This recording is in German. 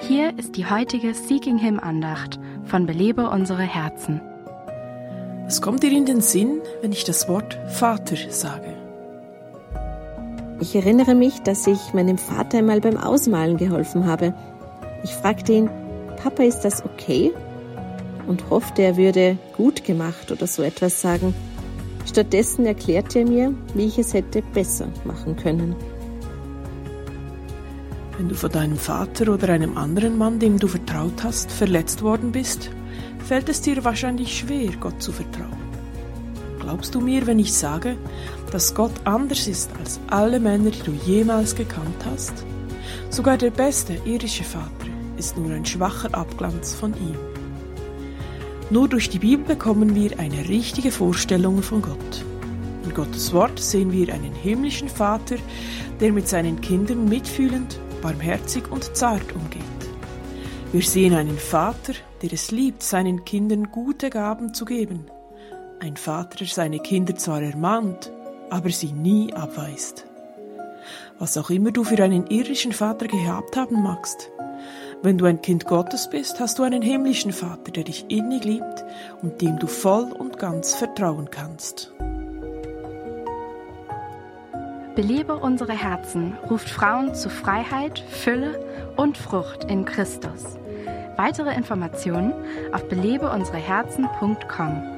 Hier ist die heutige Seeking Him Andacht von Belebe unsere Herzen. Was kommt dir in den Sinn, wenn ich das Wort Vater sage? Ich erinnere mich, dass ich meinem Vater einmal beim Ausmalen geholfen habe. Ich fragte ihn, Papa, ist das okay? Und hoffte, er würde gut gemacht oder so etwas sagen. Stattdessen erklärte er mir, wie ich es hätte besser machen können. Wenn du von deinem Vater oder einem anderen Mann, dem du vertraut hast, verletzt worden bist, fällt es dir wahrscheinlich schwer, Gott zu vertrauen. Glaubst du mir, wenn ich sage, dass Gott anders ist als alle Männer, die du jemals gekannt hast? Sogar der beste irdische Vater ist nur ein schwacher Abglanz von ihm. Nur durch die Bibel bekommen wir eine richtige Vorstellung von Gott. In Gottes Wort sehen wir einen himmlischen Vater, der mit seinen Kindern mitfühlend, barmherzig und zart umgeht. Wir sehen einen Vater, der es liebt, seinen Kindern gute Gaben zu geben. Ein Vater, der seine Kinder zwar ermahnt, aber sie nie abweist. Was auch immer du für einen irdischen Vater gehabt haben magst, wenn du ein Kind Gottes bist, hast du einen himmlischen Vater, der dich innig liebt und dem du voll und ganz vertrauen kannst. Belebe unsere Herzen ruft Frauen zu Freiheit, Fülle und Frucht in Christus. Weitere Informationen auf belebeunsereherzen.com.